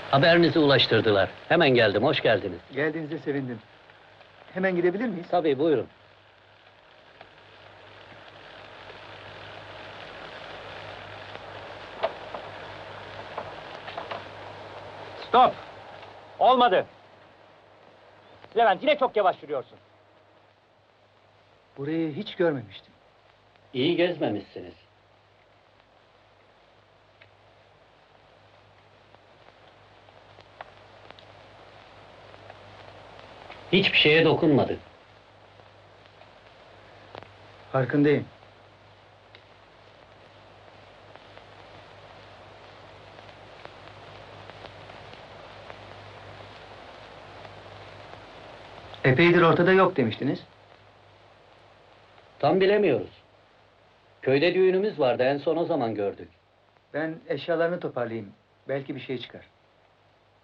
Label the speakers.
Speaker 1: Haberinizi ulaştırdılar. Hemen geldim, hoş geldiniz.
Speaker 2: Geldiğinize sevindim. Hemen gidebilir miyiz?
Speaker 1: Tabii, buyurun.
Speaker 3: Stop! Olmadı! Levent, yine çok yavaş yürüyorsun.
Speaker 2: Burayı hiç görmemiştim.
Speaker 1: İyi gezmemişsiniz. Hiçbir şeye dokunmadık.
Speaker 2: Farkındayım. Epeydir ortada yok demiştiniz.
Speaker 1: Tam bilemiyoruz. Köyde düğünümüz vardı, en son o zaman gördük.
Speaker 2: Ben eşyalarını toparlayayım. Belki bir şey çıkar.